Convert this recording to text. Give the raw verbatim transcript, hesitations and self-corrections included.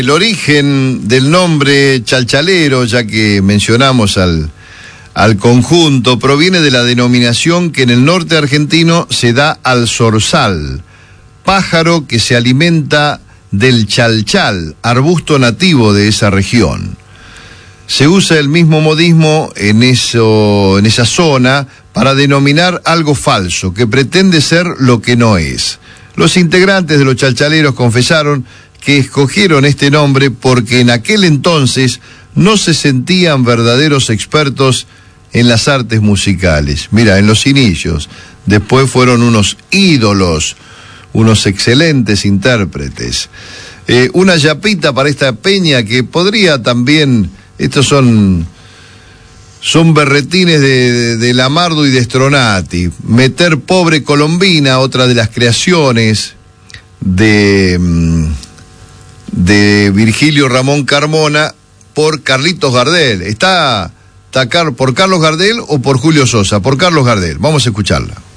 El origen del nombre chalchalero, ya que mencionamos al, al conjunto, proviene de la denominación que en el norte argentino se da al zorzal, pájaro que se alimenta del chalchal, arbusto nativo de esa región. Se usa el mismo modismo en, eso, en esa zona para denominar algo falso, que pretende ser lo que no es. Los integrantes de los chalchaleros confesaron que escogieron este nombre porque en aquel entonces no se sentían verdaderos expertos en las artes musicales. Mira, en los inicios, después fueron unos ídolos, unos excelentes intérpretes. Eh, una yapita para esta peña que podría también, estos son, son berretines de, de, de Lamardo y de Stronati, meter Pobre Colombina, otra de las creaciones de... de Virgilio Ramón Carmona por Carlitos Gardel. ¿Está, está por Carlos Gardel o por Julio Sosa? Por Carlos Gardel. Vamos a escucharla.